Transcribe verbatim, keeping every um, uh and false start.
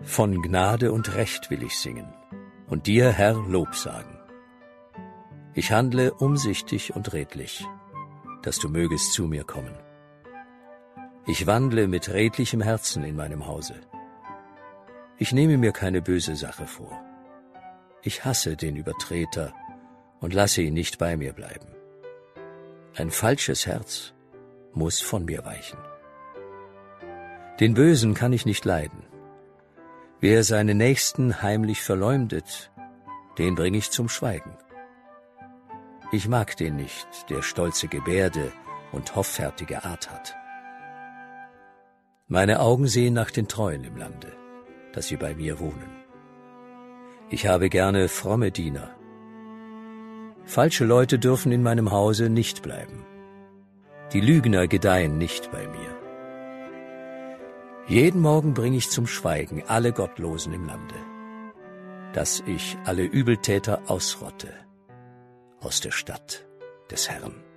Von Gnade und Recht will ich singen und dir, Herr, Lob sagen. Ich handle umsichtig und redlich, dass du mögest zu mir kommen. Ich wandle mit redlichem Herzen in meinem Hause. Ich nehme mir keine böse Sache vor. Ich hasse den Übertreter und lasse ihn nicht bei mir bleiben. Ein falsches Herz muss von mir weichen. Den Bösen kann ich nicht leiden. Wer seine Nächsten heimlich verleumdet, den bringe ich zum Schweigen. Ich mag den nicht, der stolze Gebärde und hoffärtige Art hat. Meine Augen sehen nach den Treuen im Lande, dass sie bei mir wohnen. Ich habe gerne fromme Diener. Falsche Leute dürfen in meinem Hause nicht bleiben. Die Lügner gedeihen nicht bei mir. Jeden Morgen bringe ich zum Schweigen alle Gottlosen im Lande, dass ich alle Übeltäter ausrotte aus der Stadt des Herrn.